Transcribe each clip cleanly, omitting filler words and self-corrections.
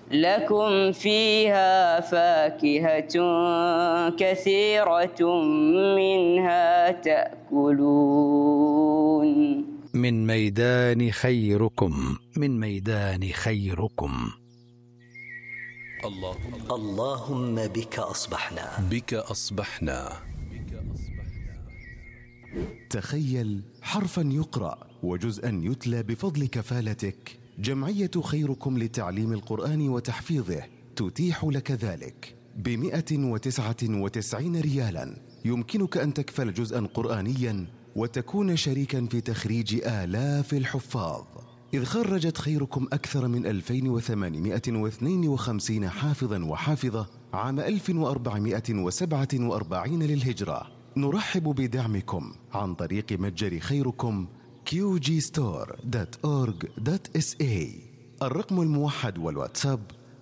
لكم فيها فاكهة كثيرة منها تأكلون. من ميدان خيركم، من ميدان خيركم. اللهم بك أصبحنا، بك أصبحنا. تخيل حرفا يقرأ وجزءا يتلى بفضل كفالتك. جمعية خيركم لتعليم القرآن وتحفيظه تتيح لك ذلك ب199 ريالا. يمكنك أن تكفل جزءا قرآنيا وتكون شريكا في تخريج آلاف الحفاظ، إذ خرجت خيركم أكثر من 2852 حافظا وحافظة عام 1447 للهجرة. نرحب بدعمكم عن طريق متجر خيركم qgstore.org.sa. الرقم الموحد والواتساب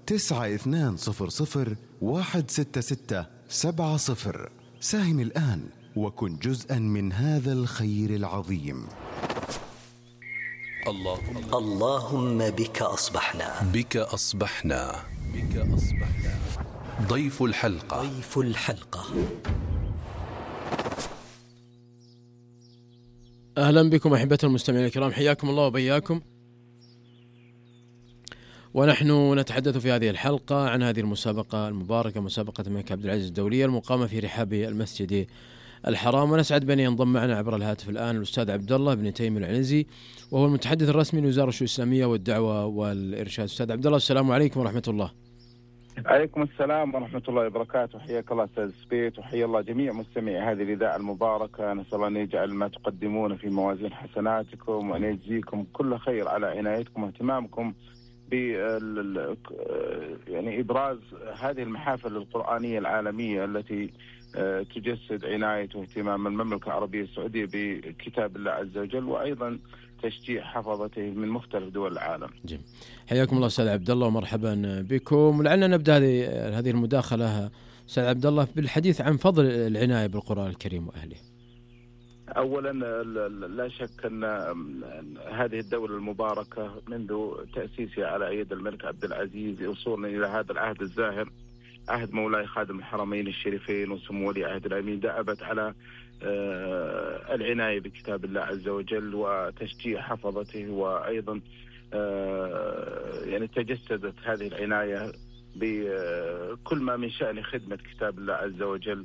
9200166770. ساهم الآن وكن جزءا من هذا الخير العظيم. اللهم بك أصبحنا، بك أصبحنا. بك أصبحنا. ضيف الحلقة، ضيف الحلقة. أهلا بكم أحبتنا المستمعين الكرام، حياكم الله وبياكم. ونحن نتحدث في هذه الحلقة عن هذه المسابقة المباركة، مسابقة الملك عبد العزيز الدولية المقامة في رحاب المسجد الحرام. ونسعد بأن ينضم معنا عبر الهاتف الآن الأستاذ عبد الله بن تيم العنزي، وهو المتحدث الرسمي لوزارة الشؤون الإسلامية والدعوة والإرشاد. أستاذ عبد الله، السلام عليكم ورحمة الله. عليكم السلام ورحمة الله وبركاته. حياك الله أستاذ سبيت، وحيا الله جميع مستمعي هذه الإذاعة المباركة. نسأل الله أن يجعل ما تقدمون في موازين حسناتكم، وأن يجزيكم كل خير على عنايتكم واهتمامكم يعني إبراز هذه المحافل القرآنية العالمية التي تجسد عناية واهتمام المملكة العربية السعودية بكتاب الله عز وجل، وأيضا تشجيع حفظته من مختلف دول العالم. جميل. حياكم الله أستاذ عبد الله ومرحبا بكم. ولعلنا نبدأ هذه المداخلة أستاذ عبد الله بالحديث عن فضل العناية بالقرآن الكريم وأهله. أولا لا شك أن هذه الدولة المباركة منذ تأسيسها على يد الملك عبد العزيز وصولا إلى هذا العهد الزاهر، عهد مولاي خادم الحرمين الشريفين وسمو ولي عهد الأمين، دأبت على العناية بكتاب الله عز وجل وتشجيع حفظته، وأيضا يعني تجسدت هذه العناية بكل ما من شأن خدمة كتاب الله عز وجل،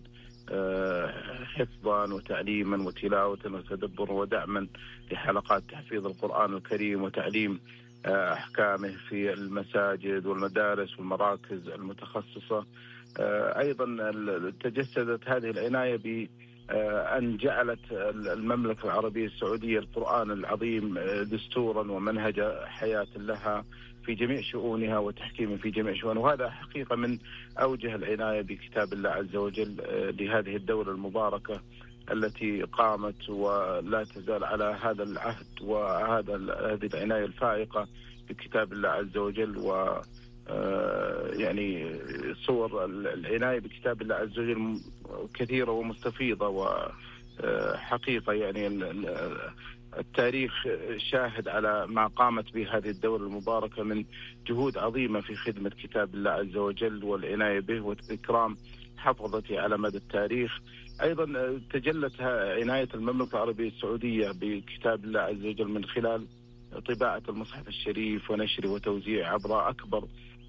حفظا وتعليما وتلاوة وتدبرا ودعما لحلقات تحفيظ القرآن الكريم وتعليم أحكامه في المساجد والمدارس والمراكز المتخصصة. أيضا تجسدت هذه العناية بأن جعلت المملكة العربية السعودية القرآن العظيم دستورا ومنهج حياة لها في جميع شؤونها وتحكيم في جميع شؤونها، وهذا حقيقة من أوجه العناية بكتاب الله عز وجل لهذه الدولة المباركة التي قامت ولا تزال على هذا العهد هذه العناية الفائقة بكتاب الله عز وجل. و يعني صور العناية بكتاب الله عز وجل كثيرة ومستفيضة، وحقيقة يعني التاريخ شاهد على ما قامت به هذه الدولة المباركة من جهود عظيمة في خدمة كتاب الله عز وجل والعناية به وإكرام حفظته على مدى التاريخ. أيضا تجلت عناية المملكة العربية السعودية بكتاب الله عز وجل من خلال طباعة المصحف الشريف ونشره وتوزيعه عبر أكبر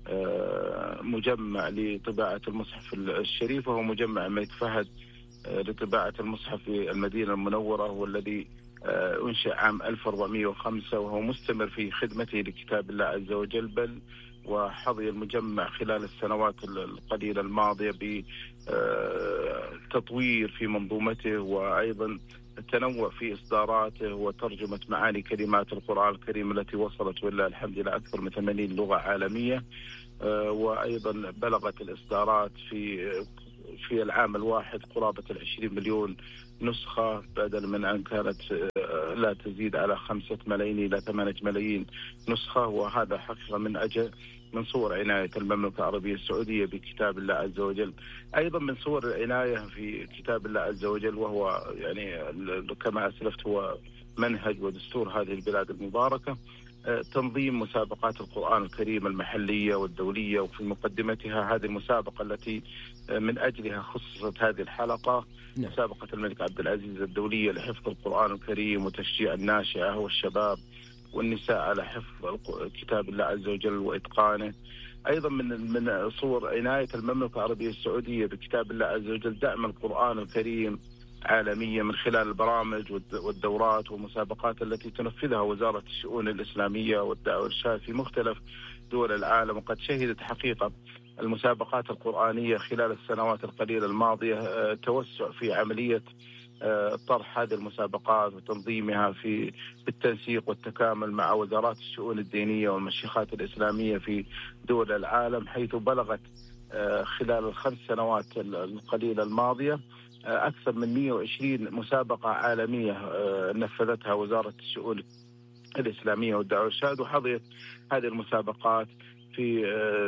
مجمع لطباعة المصحف الشريف، وهو مجمع الملك فهد لطباعة المصحف في المدينة المنورة، والذي أنشأ عام 1405، وهو مستمر في خدمته لكتاب الله عز وجل، بل وحظي المجمع خلال السنوات القليلة الماضية بتطوير في منظومته، وأيضا التنوع في إصداراته وترجمة معاني كلمات القرآن الكريم التي وصلت ولله الحمد إلى أكثر من 80 لغة عالمية. وأيضا بلغت الإصدارات في العام الواحد قرابة 20 مليون نسخة، بدل من أن كانت لا تزيد على 5 ملايين إلى 8 ملايين نسخة. وهذا حقيقة من صور عناية المملكة العربية السعودية بكتاب الله عز وجل. أيضا من صور العناية في كتاب الله عز وجل، وهو يعني كما أسلفت هو منهج ودستور هذه البلاد المباركة، تنظيم مسابقات القرآن الكريم المحلية والدولية، وفي مقدمتها هذه المسابقة التي من أجلها خصصت هذه الحلقة، مسابقة الملك عبد العزيز الدولية لحفظ القرآن الكريم وتشجيع الناشئة والشباب والنساء على حفظ كتاب الله عز وجل وإتقانه. أيضا من صور عناية المملكة العربية السعودية بكتاب الله عز وجل دعم القرآن الكريم عالميا من خلال البرامج والدورات والمسابقات التي تنفذها وزارة الشؤون الإسلامية والدعوة والإرشاد في مختلف دول العالم. وقد شهدت حقيقة المسابقات القرآنية خلال السنوات القليلة الماضية توسع في عملية طرح هذه المسابقات وتنظيمها بالتنسيق والتكامل مع وزارات الشؤون الدينية والمشيخات الإسلامية في دول العالم، حيث بلغت خلال ال5 سنوات القليلة الماضية أكثر من 120 مسابقة عالمية نفذتها وزارة الشؤون الإسلامية والدعوة والإرشاد. وحظيت هذه المسابقات في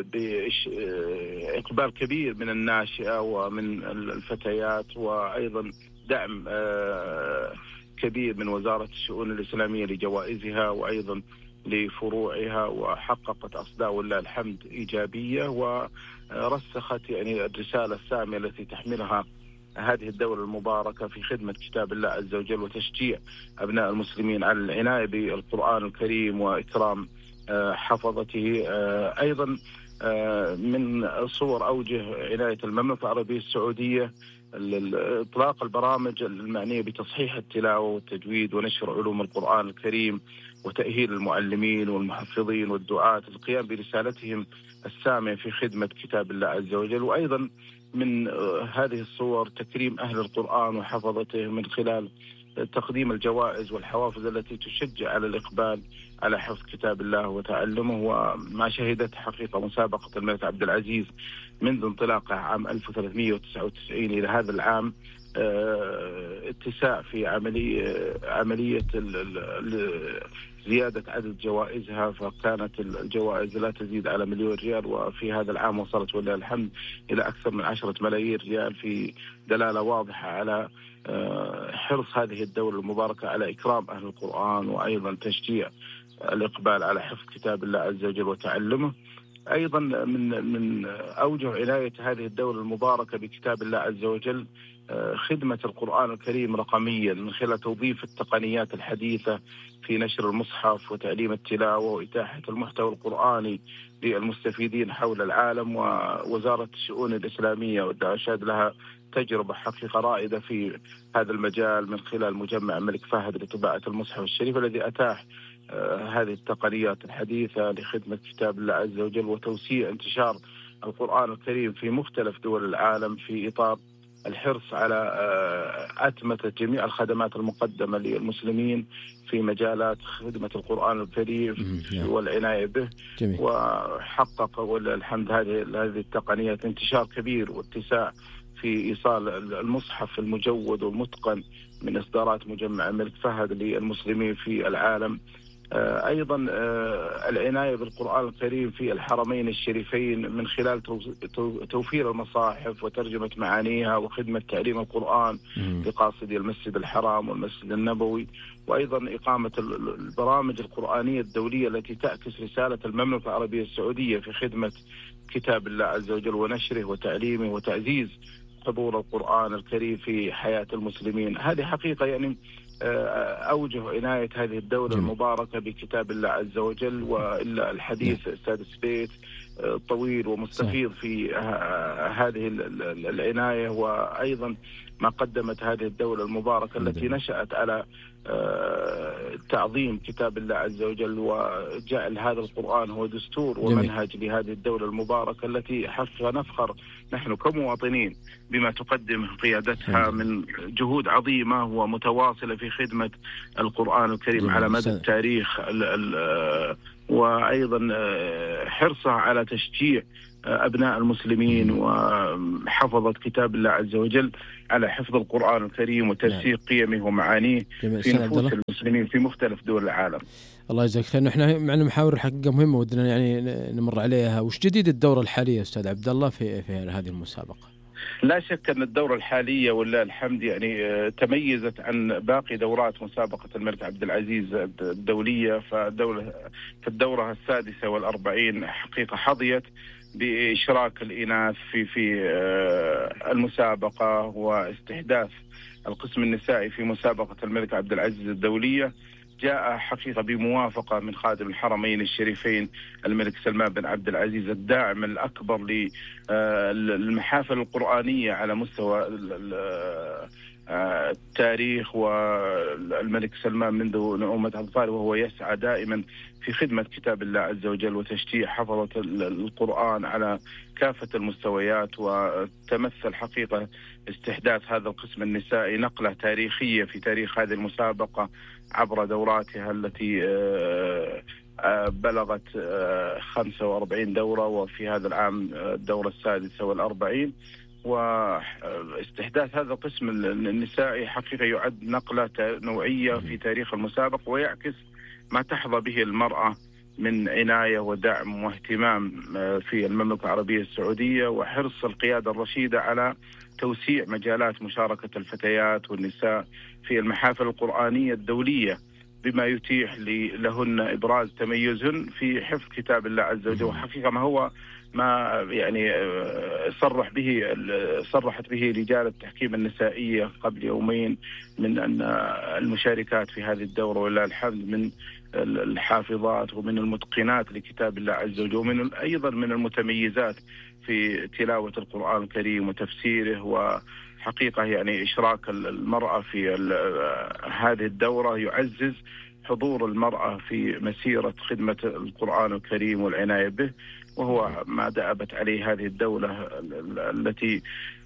بإقبال كبير من الناشئة ومن الفتيات، وأيضا دعم كبير من وزارة الشؤون الإسلامية لجوائزها وأيضا لفروعها، وحققت أصداء ولله الحمد إيجابية، ورسخت يعني الرسالة السامية التي تحملها هذه الدولة المباركة في خدمة كتاب الله عز وجل وتشجيع أبناء المسلمين على العناية بالقرآن الكريم وإكرام حفظته. أيضا من صور أوجه عناية المملكة العربية السعودية إطلاق البرامج المعنية بتصحيح التلاوة والتجويد ونشر علوم القرآن الكريم وتأهيل المعلمين والمحفظين والدعاة للقيام برسالتهم السامية في خدمة كتاب الله عز وجل. وأيضا من هذه الصور تكريم أهل القرآن وحفظته من خلال تقديم الجوائز والحوافز التي تشجع على الإقبال على حفظ كتاب الله وتعلمه. وما شهدت حقيقة مسابقة الملك عبد العزيز منذ انطلاقها عام 1399 إلى هذا العام اتساع في عملية زيادة عدد جوائزها، فكانت الجوائز لا تزيد على 1,000,000 ريال، وفي هذا العام وصلت ولله الحمد إلى أكثر من 10 ملايين ريال، في دلالة واضحة على حرص هذه الدولة المباركة على إكرام أهل القرآن وأيضا تشجيع الإقبال على حفظ كتاب الله عز وجل وتعلمه. أيضا من أوجه عناية هذه الدولة المباركة بكتاب الله عز وجل خدمة القرآن الكريم رقميا من خلال توظيف التقنيات الحديثة في نشر المصحف وتعليم التلاوة وإتاحة المحتوى القرآني للمستفيدين حول العالم. ووزارة الشؤون الإسلامية والدعوة والإرشاد لها تجربة حقيقة رائدة في هذا المجال من خلال مجمع الملك فهد لطباعة المصحف الشريف الذي أتاح هذه التقنيات الحديثة لخدمة كتاب الله عز وجل وتوسيع انتشار القرآن الكريم في مختلف دول العالم في إطار الحرص على أتمة جميع الخدمات المقدمة للمسلمين في مجالات خدمة القرآن الكريم والعناية به. جميل. وحقق والحمد هذه التقنيات انتشار كبير واتساع في إيصال المصحف المجود والمتقن من إصدارات مجمع الملك فهد للمسلمين في العالم. أيضا العناية بالقرآن الكريم في الحرمين الشريفين من خلال توفير المصاحف وترجمة معانيها وخدمة تعليم القرآن لقاصدي المسجد الحرام والمسجد النبوي، وأيضا إقامة البرامج القرآنية الدولية التي تعكس رسالة المملكة العربية السعودية في خدمة كتاب الله عز وجل ونشره وتعليمه وتعزيز حضور القرآن الكريم في حياة المسلمين. هذه حقيقة يعني أوجه عناية هذه الدولة المباركة بكتاب الله عز وجل. وإلا الحديث السادس بيت طويل ومستفيض في هذه العناية، وأيضا ما قدمت هذه الدولة المباركة التي نشأت على تعظيم كتاب الله عز وجل وجعل هذا القرآن هو دستور ومنهج لهذه الدولة المباركة التي حقا نفخر نحن كمواطنين بما تقدم قيادتها من جهود عظيمة ومتواصلة في خدمة القرآن الكريم على مدى التاريخ، وأيضا حرصها على تشجيع أبناء المسلمين وحفظة كتاب الله عز وجل على حفظ القرآن الكريم وترسيخ قيمه ومعانيه في نفوس المسلمين في مختلف دول العالم. الله يجزاك خير. نحن معنا محاور حقيقة مهمة ودنا يعني نمر عليها. وش جديد الدورة الحالية أستاذ عبد الله في هذه المسابقة؟ لا شك أن الدورة الحالية ولله الحمد يعني تميزت عن باقي دورات مسابقة الملك عبد العزيز الدولية. فالدورة السادسة والأربعين حقيقة حظيت بإشراك الإناث في المسابقة واستحداث القسم النسائي في مسابقة الملك عبد العزيز الدولية. جاء حقيقة بموافقة من خادم الحرمين الشريفين الملك سلمان بن عبد العزيز الداعم الأكبر للمحافل القرآنية على مستوى التاريخ. والملك سلمان منذ نعومة أظفاره وهو يسعى دائما في خدمة كتاب الله عز وجل وتشجيع حفظة القرآن على كافة المستويات. وتمثل حقيقة استحداث هذا القسم النسائي نقلة تاريخية في تاريخ هذه المسابقة عبر دوراتها التي بلغت 45 دورة، وفي هذا العام الدورة السادسة والأربعين. واستحداث هذا القسم النسائي حقيقة يعد نقلة نوعية في تاريخ المسابقة، ويعكس ما تحظى به المرأة من عناية ودعم واهتمام في المملكة العربية السعودية، وحرص القيادة الرشيدة على توسيع مجالات مشاركة الفتيات والنساء في المحافل القرآنية الدولية، بما يتيح لهن إبراز تميزهن في حفظ كتاب الله عز وجل. وحقيقة ما يعني صرحت به رجال التحكيم النسائية قبل يومين من أن المشاركات في هذه الدورة ولله الحمد من الحافظات ومن المتقنات لكتاب الله عز وجل، ومن أيضا من المتميزات في تلاوة القرآن الكريم وتفسيره. وحقيقة يعني إشراك المرأة في هذه الدورة يعزز حضور المرأة في مسيرة خدمة القرآن الكريم والعناية به، وهو ما دأبت عليه هذه الدولة التي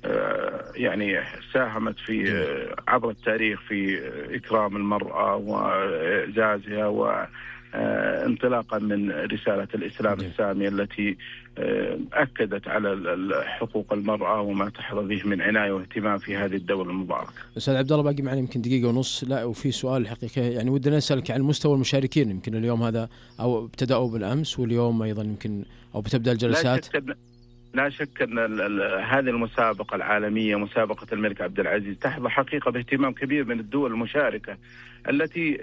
يعني ساهمت في عبر التاريخ في إكرام المرأة وإعزازها وانطلاقا من رسالة الإسلام السامية التي أكدت على حقوق المرأة وما تحظى به من عناية واهتمام في هذه الدولة المباركة. أستاذ عبد الله باقي معنا يمكن دقيقة ونص، لا وفي سؤال حقيقة يعني ودنا نسألك عن مستوى المشاركين. يمكن اليوم هذا أو ابتدأوا بالأمس واليوم أيضا يمكن أو بتبدأ الجلسات. لا شك أن هذه المسابقة العالمية مسابقة الملك عبد العزيز تحظى حقيقة باهتمام كبير من الدول المشاركة، التي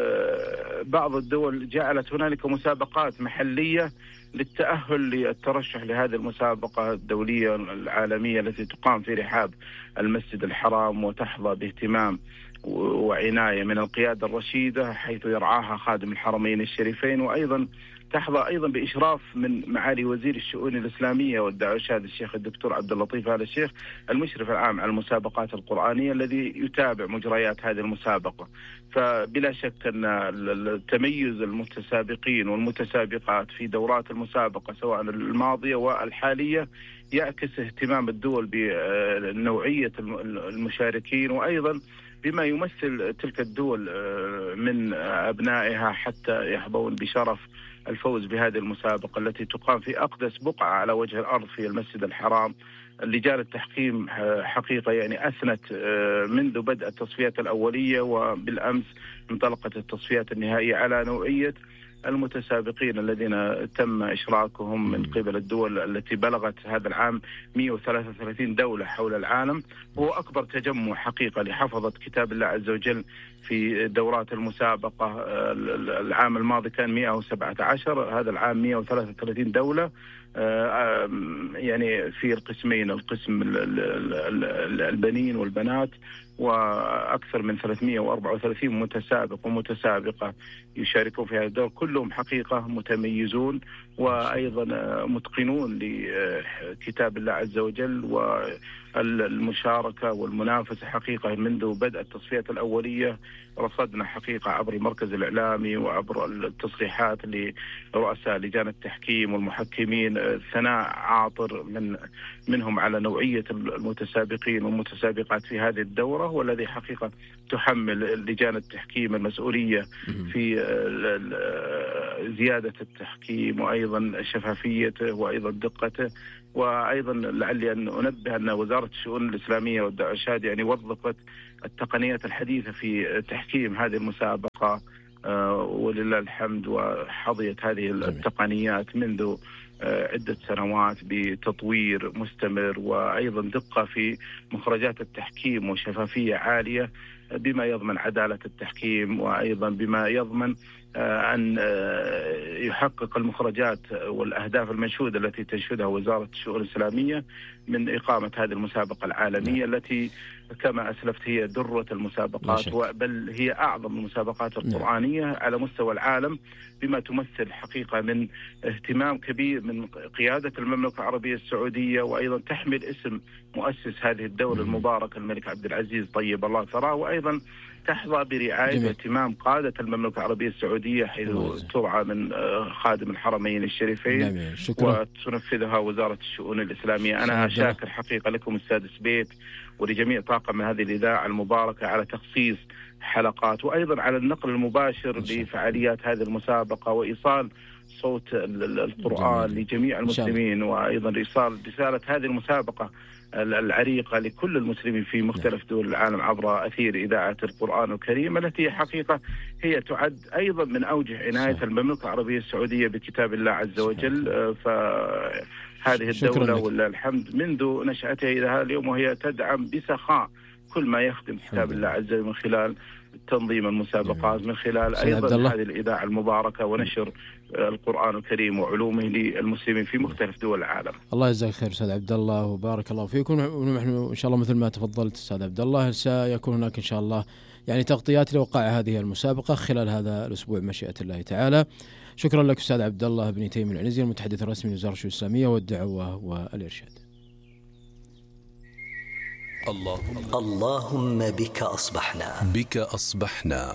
بعض الدول جعلت هنالك مسابقات محلية للتأهل للترشح لهذه المسابقة الدولية العالمية التي تقام في رحاب المسجد الحرام، وتحظى باهتمام وعناية من القيادة الرشيدة حيث يرعاها خادم الحرمين الشريفين، وأيضا تحظى أيضا بإشراف من معالي وزير الشؤون الإسلامية والدعوة الشهادة الشيخ الدكتور عبد اللطيف آل الشيخ المشرف العام على المسابقات القرآنية الذي يتابع مجريات هذه المسابقة. فبلا شك أن التميز المتسابقين والمتسابقات في دورات المسابقة سواء الماضية والحالية يعكس اهتمام الدول بنوعية المشاركين، وأيضا بما يمثل تلك الدول من أبنائها حتى يحظون بشرف الفوز بهذه المسابقة التي تقام في أقدس بقعة على وجه الأرض في المسجد الحرام. لجان التحكيم حقيقة يعني أثنت منذ بدء التصفيات الأولية، وبالأمس انطلقت التصفيات النهائية على نوعية المتسابقين الذين تم إشراكهم من قبل الدول التي بلغت هذا العام 133 دولة حول العالم، وهو أكبر تجمع حقيقة لحفظة كتاب الله عز وجل في دورات المسابقة. العام الماضي كان 117، هذا العام 133 دولة يعني في القسمين، القسم البنين والبنات، وأكثر من 334 متسابق ومتسابقة يشاركون في هذا الدور، كلهم حقيقة متميزون وأيضا متقنون لكتاب الله عز وجل. والمشاركة والمنافسة حقيقة منذ بدء التصفيات الأولية رصدنا حقيقة عبر المركز الإعلامي وعبر التصريحات لرؤساء لجان التحكيم والمحكمين ثناء عاطر منهم على نوعية المتسابقين والمتسابقات في هذه الدورة، والذي حقيقة تحمل لجان التحكيم المسؤولية في زيادة التحكيم وأيضا شفافيته وأيضا دقته. وأيضا لعلي أن أنبه أن وزارة الشؤون الإسلامية والدعوة الشهادة يعني وظفت التقنيات الحديثة في تحكيم هذه المسابقة ولله الحمد، وحظيت هذه التقنيات منذ عدة سنوات بتطوير مستمر، وأيضا دقة في مخرجات التحكيم وشفافية عالية، بما يضمن عدالة التحكيم، وأيضا بما يضمن أن يحقق المخرجات والأهداف المنشودة التي تنشدها وزارة الشؤون الإسلامية من إقامة هذه المسابقة العالمية التي كما أسلفت هي درة المسابقات، بل هي أعظم المسابقات القرآنية على مستوى العالم، بما تمثل حقيقة من اهتمام كبير من قيادة المملكة العربية السعودية، وأيضا تحمل اسم مؤسس هذه الدولة المباركة الملك عبد العزيز طيب الله ثراه، وأيضا تحظى برعاية واهتمام قادة المملكة العربية السعودية حيث ترعى من خادم الحرمين الشريفين وتنفذها وزارة الشؤون الإسلامية. أنا شاكر حقيقة لكم أستاذ سبيت ولجميع طاقم هذه الإذاعة المباركة على تخصيص حلقات، وأيضا على النقل المباشر لفعاليات هذه المسابقة، وإيصال صوت القرآن لجميع المسلمين، وأيضا إيصال رسالة هذه المسابقة العريقة لكل المسلمين في مختلف دول العالم عبر أثير إذاعة القرآن الكريم، التي حقيقة هي تعد أيضا من أوجه عناية المملكة العربية السعودية بكتاب الله عز وجل. فهذه الدولة ولله الحمد منذ نشأتها إلى هذا اليوم وهي تدعم بسخاء كل ما يخدم كتاب الله عز وجل، من خلال تنظيم المسابقات، من خلال أيضا هذه الإذاعة المباركة ونشر القرآن الكريم وعلومه للمسلمين في مختلف دول العالم. الله يجزاك خير أستاذ عبد الله وبارك الله فيكم. ونحن إن شاء الله مثل ما تفضلت أستاذ عبد الله سيكون هناك إن شاء الله يعني تغطيات لوقائع هذه المسابقة خلال هذا الأسبوع مشيئة الله تعالى. شكرا لك أستاذ عبد الله بن تيمية العنزي المتحدث الرسمي لوزارة الشؤون الإسلامية والدعوة والإرشاد. اللهم بك أصبحنا. بك أصبحنا.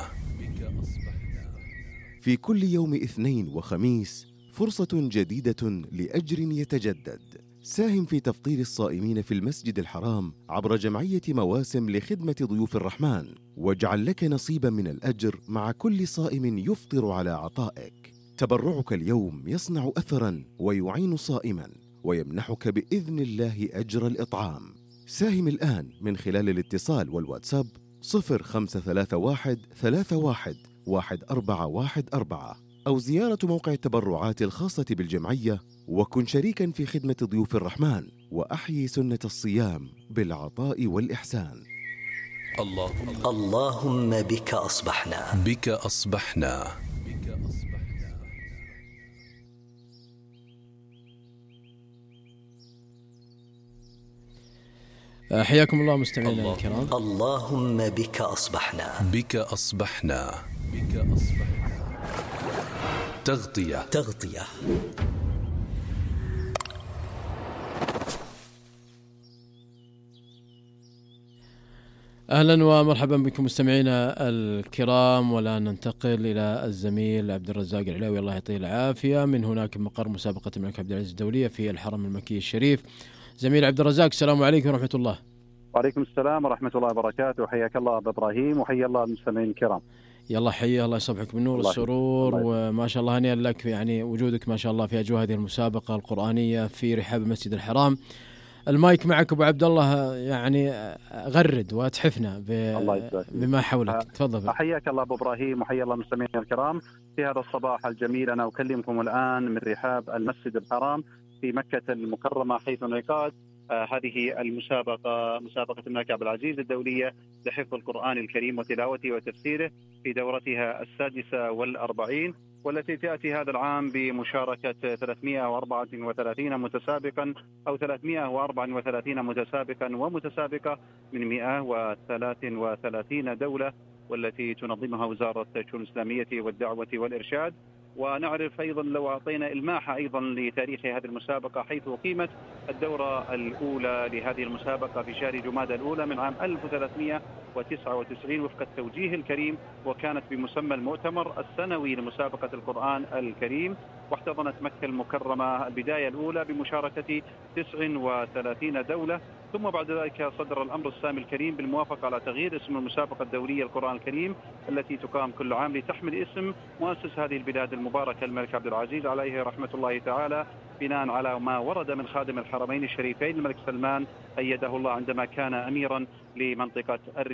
في كل يوم اثنين وخميس فرصة جديدة لأجر يتجدد. ساهم في تفطير الصائمين في المسجد الحرام عبر جمعية مواسم لخدمة ضيوف الرحمن، واجعل لك نصيبا من الأجر مع كل صائم يفطر على عطائك. تبرعك اليوم يصنع أثرا ويعين صائما ويمنحك بإذن الله أجر الإطعام. ساهم الآن من خلال الاتصال والواتساب 0531 31 1414 أو زيارة موقع التبرعات الخاصة بالجمعية، وكن شريكا في خدمة ضيوف الرحمن وأحيي سنة الصيام بالعطاء والإحسان. اللهم بك أصبحنا. بك أصبحنا. حياكم الله مستمعينا الكرام. اللهم بك أصبحنا. بك أصبحنا. تغطية. أهلا ومرحبا بكم مستمعينا الكرام، ولا ننتقل إلى الزميل عبد الرزاق العلاوي الله يعطيه العافية من هناك مقر مسابقة الملك عبد العزيز الدولية في الحرم المكي الشريف. زميل عبد الرزاق السلام عليكم ورحمة الله. وعليكم السلام ورحمة الله وبركاته، حياك الله أبو إبراهيم وحيا الله المستمعين الكرام. يلا حيا الله يصبحك بالنور والسرور، وما شاء الله هنيئا لك يعني وجودك ما شاء الله في أجواء هذه المسابقة القرآنية في رحاب المسجد الحرام. المايك معك أبو عبد الله، يعني غرد واتحفنا بما حولك. تفضل. حياك الله أبو إبراهيم وحيا الله المستمعين الكرام في هذا الصباح الجميل. أنا أكلمكم الآن من رحاب المسجد الحرام في مكة المكرمة، حيث انعقاد هذه المسابقة، مسابقة الملك عبد العزيز الدولية لحفظ القرآن الكريم وتلاوته وتفسيره في دورتها 46، والتي تأتي هذا العام بمشاركة 334 متسابقا أو 334 متسابقا ومتسابقة من 133 دولة، والتي تنظمها وزارة الشؤون الإسلامية والدعوة والإرشاد. ونعرف أيضا لو أعطينا إلماحة أيضا لتاريخ هذه المسابقة، حيث أقيمت الدورة الأولى لهذه المسابقة في شهر جمادى الأولى من عام 1399 وفق التوجيه الكريم، وكانت بمسمى المؤتمر السنوي لمسابقة القرآن الكريم. واحتضنت مكة المكرمة البداية الأولى بمشاركة 39 دولة، ثم بعد ذلك صدر الأمر السامي الكريم بالموافقة على تغيير اسم المسابقة الدولية القرآن الكريم التي تقام كل عام لتحمل اسم مؤسس هذه البلاد المباركة الملك عبد العزيز عليه رحمة الله تعالى، بناء على ما ورد من خادم الحرمين الشريفين الملك سلمان أيده الله عندما كان أميرا لمنطقة الرياض.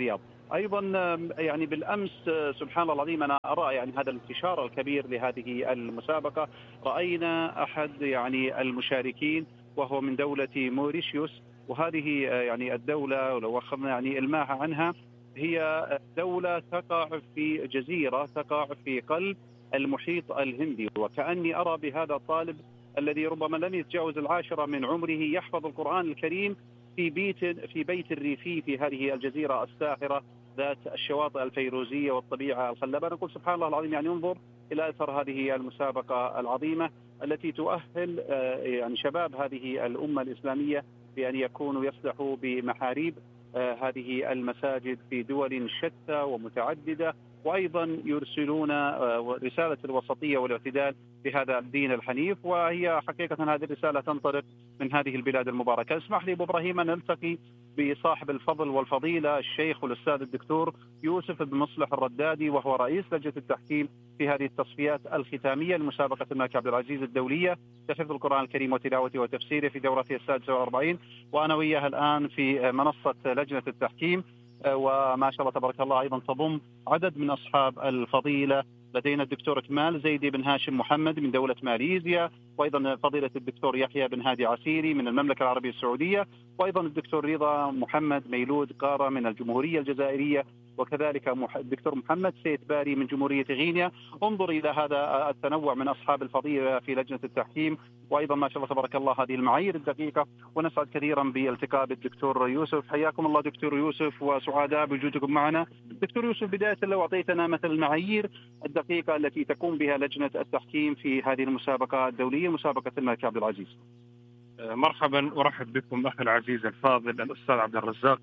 أيضا يعني بالأمس سبحان الله العظيم أنا أرى يعني هذا الانتشار الكبير لهذه المسابقة. رأينا أحد يعني المشاركين وهو من دولة موريشيوس، وهذه يعني الدولة ولو أخذنا يعني الماحة عنها هي دولة تقع في جزيرة تقع في قلب المحيط الهندي، وكأني أرى بهذا الطالب الذي ربما لم يتجاوز 10 من عمره يحفظ القرآن الكريم في بيت الريفي في هذه الجزيرة الساحرة ذات الشواطئ الفيروزية والطبيعة الخلابة. نقول سبحان الله العظيم، يعني انظر إلى أثر هذه المسابقة العظيمة التي تؤهل يعني شباب هذه الأمة الإسلامية بأن يكونوا يصلحوا بمحاريب هذه المساجد في دول شتى ومتعددة، وأيضا يرسلون رسالة الوسطية والاعتدال بهذا الدين الحنيف، وهي حقيقة هذه الرسالة تنطلق من هذه البلاد المباركة. اسمح لي أبو إبراهيم أن نلتقي بصاحب الفضل والفضيلة الشيخ والأستاذ الدكتور يوسف بن مصلح الردادي، وهو رئيس لجنة التحكيم في هذه التصفيات الختامية لمسابقة الملك عبد العزيز الدولية لحفظ القرآن الكريم وتلاوته وتفسيره في دورته 46، وأنا وياه الآن في منصة لجنة التحكيم، وما شاء الله تبارك الله أيضا تضم عدد من أصحاب الفضيلة. لدينا الدكتور كمال زيدي بن هاشم محمد من دولة ماليزيا، وأيضا فضيلة الدكتور يحيى بن هادي عسيري من المملكة العربية السعودية، وأيضا الدكتور رضا محمد ميلود قارة من الجمهورية الجزائرية، وكذلك الدكتور محمد سيد باري من جمهورية غينيا. انظر إلى هذا التنوع من أصحاب الفضيلة في لجنة التحكيم، وأيضا ما شاء الله تبارك الله هذه المعايير الدقيقة. ونسعد كثيرا بالالتقاء بالدكتور يوسف. حياكم الله دكتور يوسف وسعداء بوجودكم معنا. دكتور يوسف، بداية لو أعطيتنا مثل المعايير الدقيقة التي تقوم بها لجنة التحكيم في هذه المسابقة الدولية، مسابقة الملك عبد العزيز. مرحبا، أرحب بكم أخي العزيز الفاضل الأستاذ عبد الرزاق،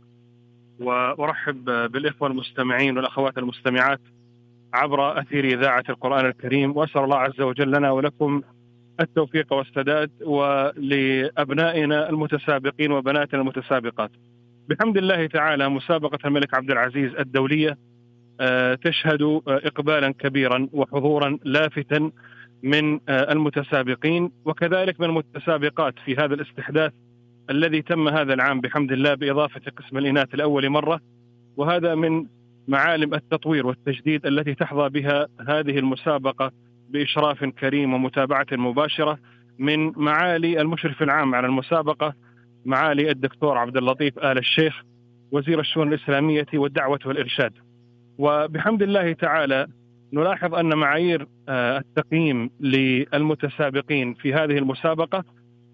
وأرحب بالإخوة المستمعين والأخوات المستمعات عبر أثير إذاعة القرآن الكريم، وأسأل الله عز وجل لنا ولكم التوفيق والسداد، ولأبنائنا المتسابقين وبناتنا المتسابقات. بحمد الله تعالى مسابقة الملك عبد العزيز الدولية تشهد إقبالا كبيرا وحضورا لافتا من المتسابقين، وكذلك من المتسابقات في هذا الاستحداث الذي تم هذا العام بحمد الله بإضافة قسم الإناث لأول مرة، وهذا من معالم التطوير والتجديد التي تحظى بها هذه المسابقة بإشراف كريم ومتابعة مباشرة من معالي المشرف العام على المسابقة معالي الدكتور عبد اللطيف آل الشيخ وزير الشؤون الإسلامية والدعوة والإرشاد. وبحمد الله تعالى نلاحظ أن معايير التقييم للمتسابقين في هذه المسابقة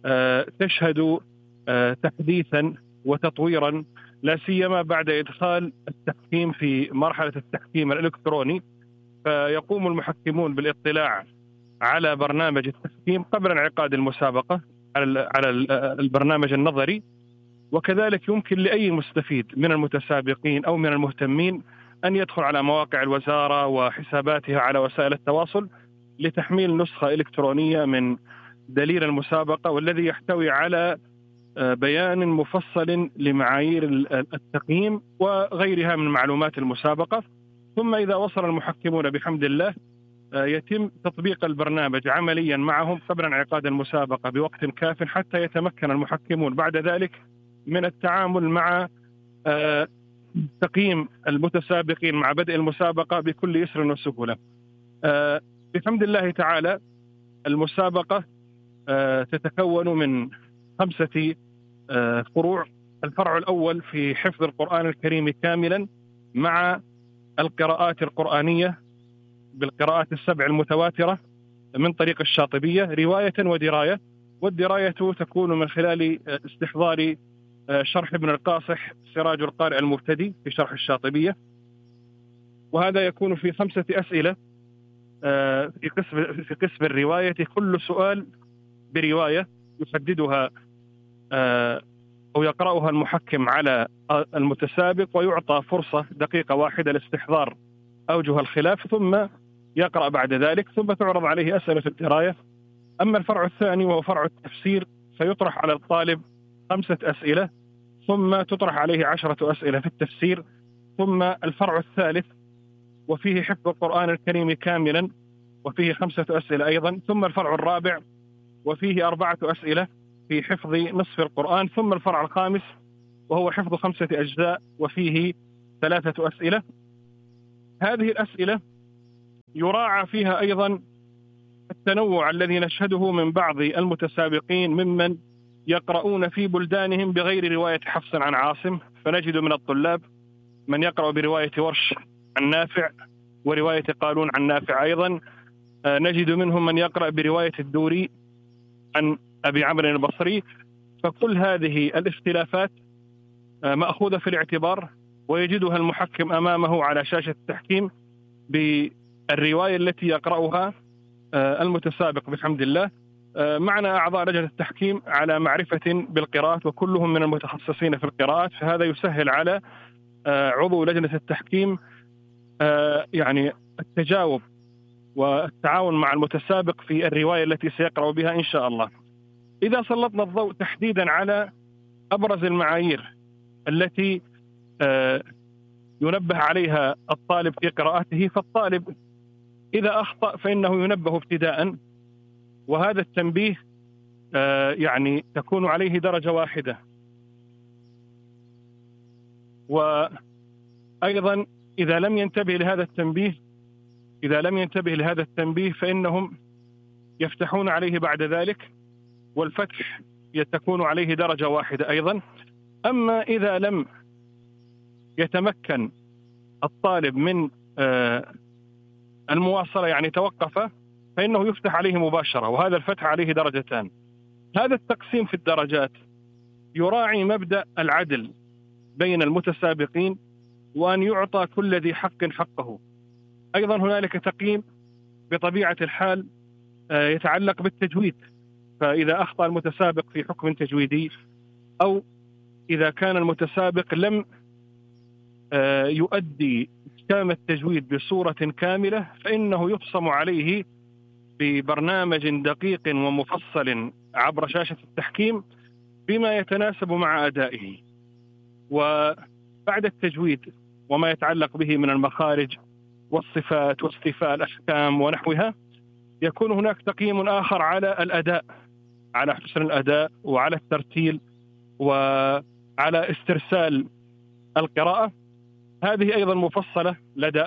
تشهد تحديثا وتطويرا، لا سيما بعد إدخال التحكيم في مرحلة التحكيم الإلكتروني، فيقوم المحكمون بالاطلاع على برنامج التحكيم قبل انعقاد المسابقة على البرنامج النظري، وكذلك يمكن لأي مستفيد من المتسابقين أو من المهتمين أن يدخل على مواقع الوزارة وحساباتها على وسائل التواصل لتحميل نسخة إلكترونية من دليل المسابقة، والذي يحتوي على بيان مفصل لمعايير التقييم وغيرها من معلومات المسابقة. ثم إذا وصل المحكمون بحمد الله يتم تطبيق البرنامج عمليا معهم قبل انعقاد المسابقة بوقت كاف، حتى يتمكن المحكمون بعد ذلك من التعامل مع تقييم المتسابقين مع بدء المسابقة بكل يسر وسهولة. بحمد الله تعالى المسابقة تتكون من 5 فروع. الفرع الأول في حفظ القرآن الكريم كاملا مع القراءات القرآنية بالقراءات ال7 المتواترة من طريق الشاطبية رواية ودراية، والدراية تكون من خلال استحضار شرح ابن القاصح سراج القارئ المبتدي في شرح الشاطبية، وهذا يكون في 5 أسئلة في قسم الرواية، كل سؤال برواية يحددها أو يقرأها المحكم على المتسابق، ويعطى فرصة دقيقة واحدة لاستحضار أوجه الخلاف، ثم يقرأ بعد ذلك، ثم تعرض عليه أسئلة الدراية. أما الفرع الثاني وهو فرع التفسير فيطرح على الطالب 5 أسئلة، ثم تطرح عليه 10 أسئلة في التفسير. ثم الفرع الثالث وفيه حفظ القرآن الكريم كاملا وفيه 5 أسئلة أيضا. ثم الفرع الرابع وفيه 4 أسئلة في حفظ نصف القرآن. ثم الفرع الخامس وهو حفظ 5 أجزاء وفيه 3 أسئلة. هذه الأسئلة يراعى فيها أيضا التنوع الذي نشهده من بعض المتسابقين ممن يقرؤون في بلدانهم بغير رواية حفص عن عاصم، فنجد من الطلاب من يقرأ برواية ورش عن نافع ورواية قالون عن نافع أيضا، نجد منهم من يقرأ برواية الدوري عن أبي عمرو البصري. فكل هذه الاختلافات مأخوذة في الاعتبار، ويجدها المحكم أمامه على شاشة التحكيم بالرواية التي يقرأها المتسابق بحمد الله. معنا أعضاء لجنة التحكيم على معرفة بالقراءات وكلهم من المتخصصين في القراءات، فهذا يسهل على عضو لجنة التحكيم يعني التجاوب والتعاون مع المتسابق في الرواية التي سيقرأ بها إن شاء الله. إذا سلطنا الضوء تحديدا على أبرز المعايير التي ينبه عليها الطالب في قراءته، فالطالب إذا أخطأ فإنه ينبه ابتداء، وهذا التنبيه يعني تكون عليه درجة واحدة. وأيضا إذا لم ينتبه لهذا التنبيه فإنهم يفتحون عليه بعد ذلك، والفتح تكون عليه درجة واحدة أيضا. أما إذا لم يتمكن الطالب من المواصلة يعني توقف، فإنه يفتح عليه مباشرة، وهذا الفتح عليه درجتان. هذا التقسيم في الدرجات يراعي مبدأ العدل بين المتسابقين، وأن يعطى كل ذي حق حقه. أيضا هنالك تقييم بطبيعة الحال يتعلق بالتجويد، فإذا أخطأ المتسابق في حكم تجويدي، أو إذا كان المتسابق لم يؤدي إحكام التجويد بصورة كاملة، فإنه يفصم عليه ببرنامج دقيق ومفصل عبر شاشة التحكيم بما يتناسب مع أدائه. وبعد التجويد وما يتعلق به من المخارج والصفات واستيفاء الأحكام ونحوها، يكون هناك تقييم آخر على الأداء، على حسن الأداء وعلى الترتيل وعلى استرسال القراءة. هذه أيضا مفصلة لدى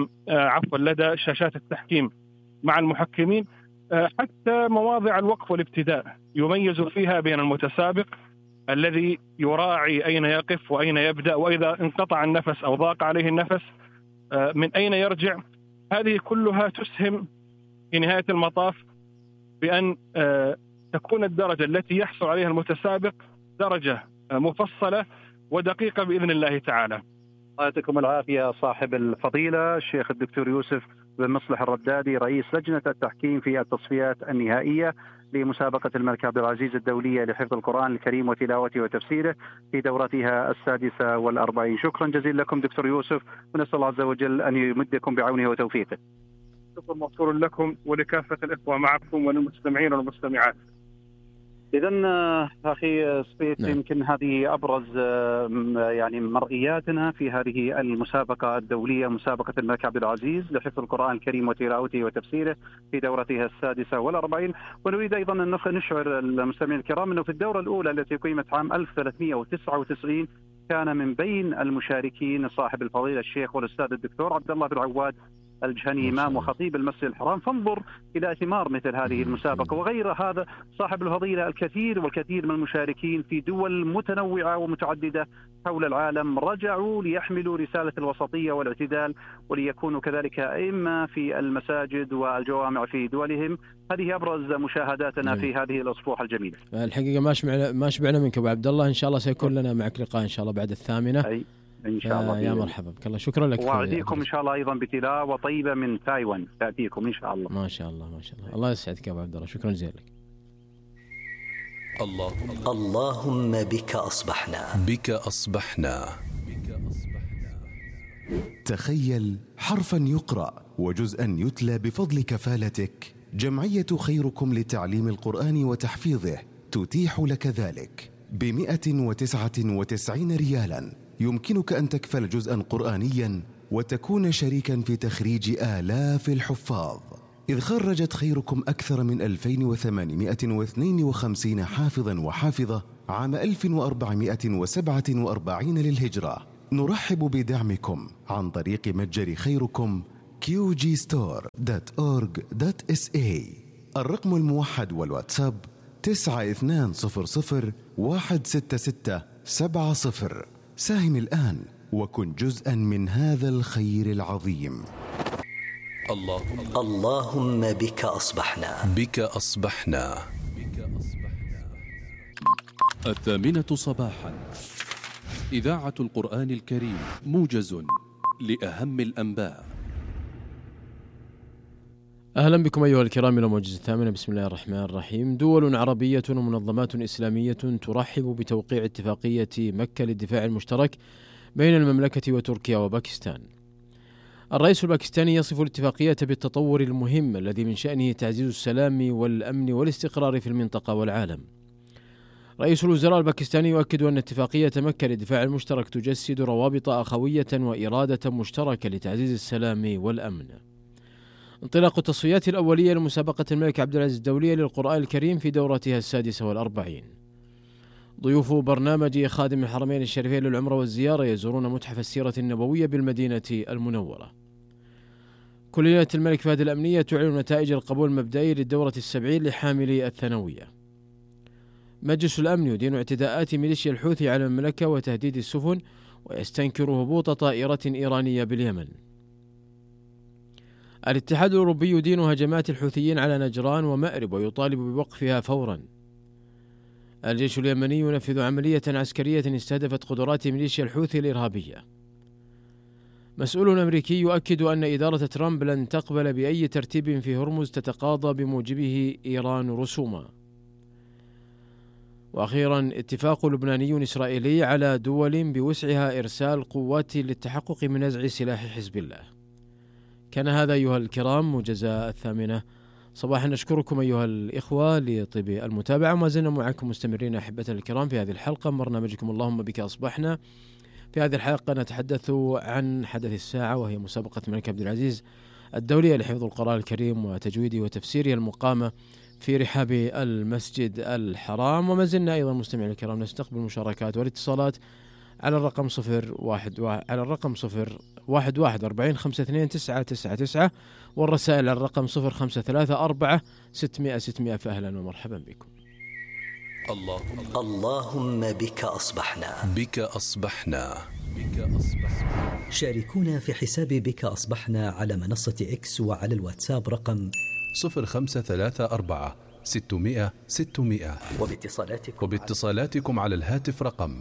لدى شاشات التحكيم مع المحكمين، حتى مواضع الوقف والابتداء يميز فيها بين المتسابق الذي يراعي أين يقف وأين يبدأ، وإذا انقطع النفس أو ضاق عليه النفس من أين يرجع. هذه كلها تسهم في نهاية المطاف بأن تكون الدرجة التي يحصل عليها المتسابق درجة مفصلة ودقيقة بإذن الله تعالى. يعطيكم العافية صاحب الفضيلة الشيخ الدكتور يوسف بن مصلح الردادي، رئيس لجنة التحكيم في التصفيات النهائية لمسابقة الملك عبد العزيز الدولية لحفظ القرآن الكريم وتلاوته وتفسيره في دورتها 46. شكرا جزيلا لكم دكتور يوسف، ونسأل الله عز وجل أن يمدكم بعونه وتوفيقه. شكرا موصول لكم ولكافة الإخوة معكم والمستمعين والمستمعات. إذن أخي سبيت، يمكن هذه أبرز يعني مرئياتنا في هذه المسابقة الدولية، مسابقة الملك عبد العزيز لحفظ القرآن الكريم وتلاوته وتفسيره في دورتها 46. ونريد أيضا أن نشعر المستمعين الكرام أنه في الدورة الأولى التي قيمت عام 1399 كان من بين المشاركين صاحب الفضيلة الشيخ والأستاذ الدكتور عبد الله بن عواد الجهني إمام وخطيب المسجد الحرام. فانظر إلى ثمار مثل هذه المسابقة. وغير هذا صاحب الفضيلة الكثير من المشاركين في دول متنوعة ومتعددة حول العالم رجعوا ليحملوا رسالة الوسطية والاعتدال، وليكونوا كذلك أئمة في المساجد والجوامع في دولهم. هذه أبرز مشاهداتنا في هذه الأصفوح الجميلة. الحقيقة ما شبعنا منك أبو عبد الله، إن شاء الله سيكون لنا معك لقاء إن شاء الله بعد 8 إن شاء الله. يا مرحبا بك الله، شكرا لك. وأعطيكم إن شاء الله أيضا بتلاوة طيبة من تايوان تأتيكم إن شاء الله. ما شاء الله الله يسعدك يا أبو عبد الله، شكرا جزيلا لك. اللهم بك أصبحنا. تخيل حرفا يقرأ وجزءا يتلى بفضل كفالتك. جمعية خيركم لتعليم القرآن وتحفيظه تتيح لك ذلك ب199 ريالا. يمكنك أن تكفل جزءا قرآنيا وتكون شريكا في تخريج آلاف الحفاظ، إذ خرجت خيركم أكثر من 2852 حافظا وحافظة عام 1447 للهجرة. نرحب بدعمكم عن طريق متجر خيركم qgstore.org.sa. الرقم الموحد والواتساب 9200166770. ساهم الآن وكن جزءا من هذا الخير العظيم. اللهم بك أصبحنا. بك أصبحنا. 8:00 صباحا. إذاعة القرآن الكريم، موجز لأهم الأنباء. أهلا بكم أيها الكرام إلى موجز 8. بسم الله الرحمن الرحيم. دول عربية ومنظمات إسلامية ترحب بتوقيع اتفاقية مكة للدفاع المشترك بين المملكة وتركيا وباكستان. الرئيس الباكستاني يصف الاتفاقية بالتطور المهم الذي من شأنه تعزيز السلام والأمن والاستقرار في المنطقة والعالم. رئيس الوزراء الباكستاني يؤكد أن اتفاقية مكة للدفاع المشترك تجسد روابط أخوية وإرادة مشتركة لتعزيز السلام والأمن. انطلاق التصفيات الأولية لمسابقة الملك عبد العزيز الدولية للقرآن الكريم في دورتها 46. ضيوف برنامج خادم الحرمين الشريفين للعمرة والزيارة يزورون متحف السيرة النبوية بالمدينة المنورة. كلية الملك فهد الأمنية تعلن نتائج القبول المبدئي للدورة 70 لحاملي الثانوية. مجلس الأمن يدين اعتداءات ميليشيا الحوثي على المملكة وتهديد السفن، ويستنكر هبوط طائرة إيرانية باليمن. الاتحاد الأوروبي يدين هجمات الحوثيين على نجران ومأرب ويطالب بوقفها فورا. الجيش اليمني ينفذ عملية عسكرية استهدفت قدرات ميليشيا الحوثي الإرهابية. مسؤول أمريكي يؤكد أن إدارة ترامب لن تقبل بأي ترتيب في هرمز تتقاضى بموجبه إيران رسوما. وأخيرا اتفاق لبناني إسرائيلي على دول بوسعها إرسال قوات للتحقق من نزع سلاح حزب الله. كان هذا أيها الكرام موجز 8 صباحا. نشكركم أيها الإخوة لطيب المتابعة، وما زلنا معكم مستمرين أحبتنا الكرام في هذه الحلقة من برنامجكم اللهم بك أصبحنا. في هذه الحلقة نتحدث عن حدث الساعة، وهي مسابقة الملك عبد العزيز الدولية لحفظ القرآن الكريم وتجويده وتفسيره المقامة في رحاب المسجد الحرام. وما زلنا أيضا مستمعين الكرام نستقبل المشاركات والاتصالات على الرقم 011-4052-999 والرسائل على الرقم 0534-600-600. فأهلا ومرحبا بكم. اللهم بك أصبحنا. بك أصبحنا. شاركونا في حساب بك أصبحنا على منصة إكس وعلى الواتساب رقم 0534-600-600. وباتصالاتكم على الهاتف رقم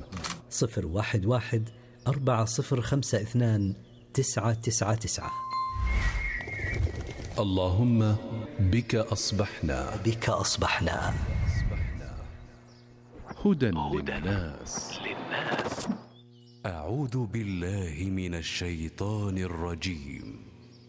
011-4052-999. اللهم بك أصبحنا. بك أصبحنا. هدى للناس. أعوذ بالله من الشيطان الرجيم.